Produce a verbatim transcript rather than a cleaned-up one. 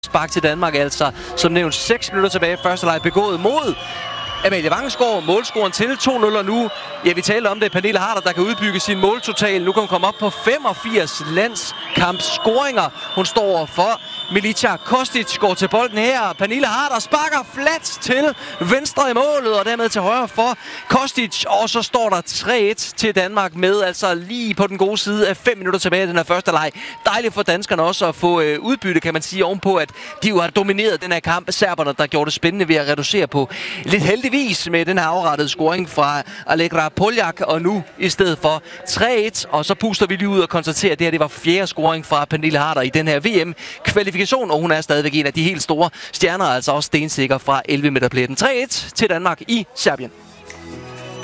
Spark til Danmark, altså som nævnt seks minutter tilbage. Første leg begået mod Amalie Vangsgaard. Målscoren til to nul, og nu, ja, vi taler om det, Pernille Harder, der kan udbygge sin måltotal. Nu kan hun komme op på femogfirs landskampscoringer. Hun står for Milica Kostic, går til bolden her. Pernille Harder sparker flat til venstre i målet, og dermed til højre for Kostic. Og så står der tre et til Danmark med, altså lige på den gode side af fem minutter tilbage i den her første leg. Dejligt for danskerne også at få øh, udbytte, kan man sige, ovenpå, at de jo har domineret den her kamp. Serberne, der gjorde det spændende ved at reducere på lidt heldigvis med den her afrettede scoring fra Allegra Poljak, og nu i stedet for tre et. Og så puster vi lige ud og konstaterer, at det her det var fjerde scoring fra Pernille Harder i den her V M-kvalifikation, og hun er stadigvæk en af de helt store stjerner, altså også stensikker fra elleve meter pletten. tre et til Danmark i Serbien.